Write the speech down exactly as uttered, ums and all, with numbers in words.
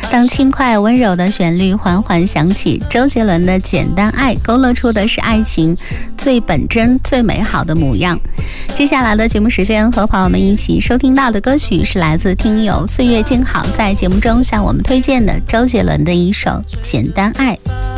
当轻快温柔的旋律缓缓响起，周杰伦的《简单爱》勾勒出的是爱情最本真最美好的模样。接下来的节目时间，和朋友们一起收听到的歌曲是来自听友岁月静好在节目中向我们推荐的周杰伦的一首《简单爱》。